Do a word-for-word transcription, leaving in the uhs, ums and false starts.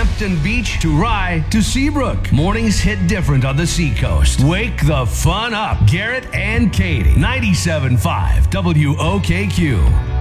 Hampton Beach to Rye to Seabrook. Mornings hit different on the seacoast. Wake the fun up. Garrett and Katie, ninety-seven point five W O K Q.